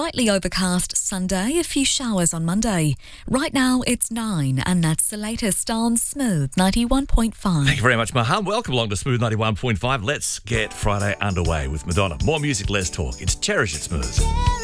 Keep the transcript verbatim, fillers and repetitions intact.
slightly overcast Sunday, a few showers on Monday. Right now it's nine, and that's the latest on Smooth ninety-one point five. Thank you very much, Maham. Welcome along to Smooth ninety-one point five. Let's get Friday underway with Madonna. More music, less talk. It's Cherish It Smooth.